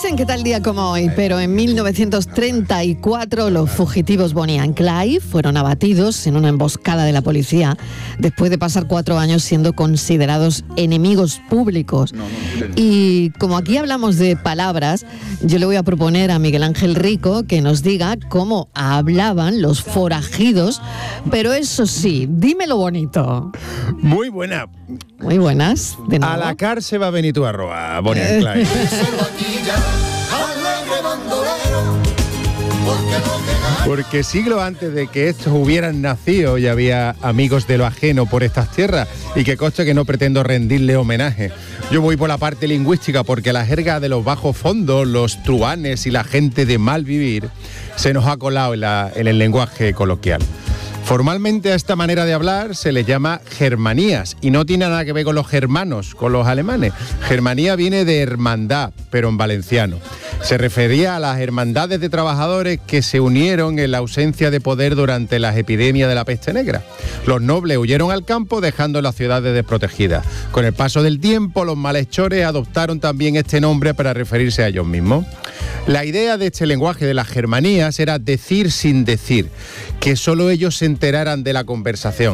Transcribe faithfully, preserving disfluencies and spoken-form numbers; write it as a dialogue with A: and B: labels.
A: Dicen que tal día como hoy, pero en mil novecientos treinta y cuatro los fugitivos Bonnie and Clyde fueron abatidos en una emboscada de la policía después de pasar cuatro años siendo considerados enemigos públicos. Y como aquí hablamos de palabras, yo le voy a proponer a Miguel Ángel Rico que nos diga cómo hablaban los forajidos, pero eso sí, dímelo bonito.
B: Muy buena.
A: Muy buenas. De nuevo.
B: A la cárcel va Benito Arroa, Bonnie and Clyde. Porque siglos antes de que estos hubieran nacido ya había amigos de lo ajeno por estas tierras, y que conste que no pretendo rendirle homenaje. Yo voy por la parte lingüística porque la jerga de los bajos fondos, los truanes y la gente de mal vivir se nos ha colado en, la, en el lenguaje coloquial. Formalmente a esta manera de hablar se le llama germanías y no tiene nada que ver con los germanos, con los alemanes. Germanía viene de hermandad, pero en valenciano. Se refería a las hermandades de trabajadores que se unieron en la ausencia de poder durante las epidemias de la peste negra. Los nobles huyeron al campo dejando las ciudades desprotegidas. Con el paso del tiempo, los malhechores adoptaron también este nombre para referirse a ellos mismos. La idea de este lenguaje de las germanías era decir sin decir, que solo ellos se enteraran de la conversación.